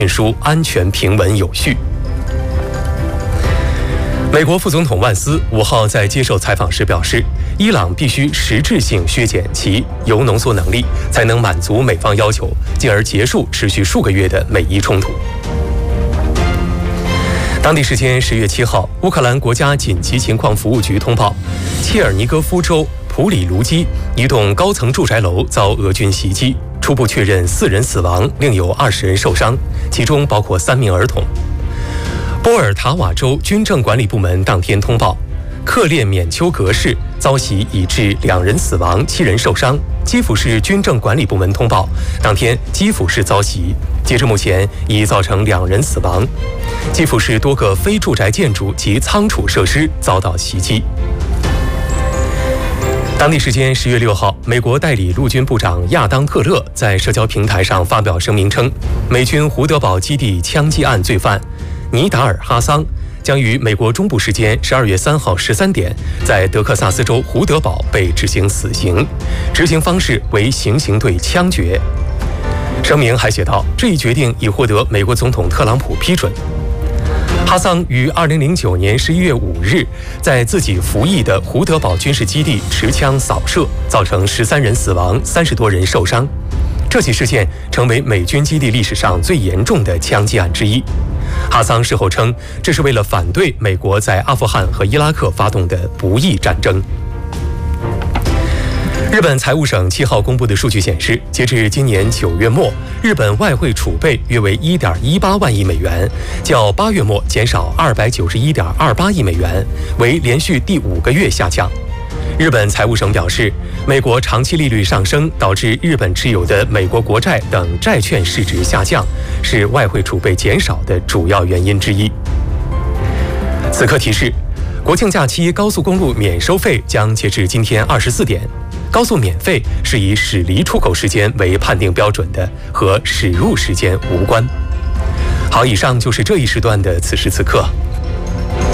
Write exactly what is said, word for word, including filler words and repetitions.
运输安全平稳有序。美国副总统万斯五号在接受采访时表示，伊朗必须实质性削减其铀浓缩能力，才能满足美方要求，进而结束持续数个月的美伊冲突。当地时间十月七号，乌克兰国家紧急情况服务局通报，切尔尼戈夫州普里卢基一栋高层住宅楼遭俄军袭击，初步确认四人死亡，另有二十人受伤，其中包括三名儿童。波尔塔瓦州军政管理部门当天通报，克列缅丘格市遭袭已致两人死亡，七人受伤。基辅市军政管理部门通报，当天基辅市遭袭，截至目前已造成两人死亡。基辅市多个非住宅建筑及仓储设施遭到袭击。当地时间十月六号，美国代理陆军部长亚当特勒在社交平台上发表声明称，美军胡德堡基地枪击案罪犯尼达尔哈桑将于美国中部时间十二月三号十三点在德克萨斯州胡德堡被执行死刑，执行方式为行刑队枪决。声明还写道，这一决定已获得美国总统特朗普批准。哈桑于二零零九年十一月五日在自己服役的胡德堡军事基地持枪扫射，造成十三人死亡，三十多人受伤。这起事件成为美军基地历史上最严重的枪击案之一。哈桑事后称，这是为了反对美国在阿富汗和伊拉克发动的不义战争。日本财务省七号公布的数据显示，截至今年九月末，日本外汇储备约为 一点一八万亿美元，较八月末减少二百九十一点二八亿美元，为连续第五个月下降。日本财务省表示，美国长期利率上升导致日本持有的美国国债等债券市值下降，是外汇储备减少的主要原因之一。此刻提示，国庆假期高速公路免收费将截至今天二十四点。高速免费是以驶离出口时间为判定标准的，和驶入时间无关。好，以上就是这一时段的此时此刻。